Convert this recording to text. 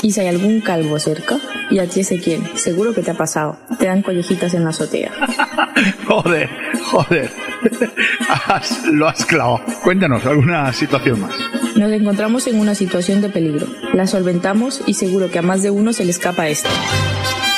Y si hay algún calvo cerca, y a ti Ezequiel, seguro que te ha pasado. Te dan collejitas en la azotea. Joder. Lo has clavado. Cuéntanos alguna situación más. Nos encontramos en una situación de peligro. La solventamos y seguro que a más de uno se le escapa esta.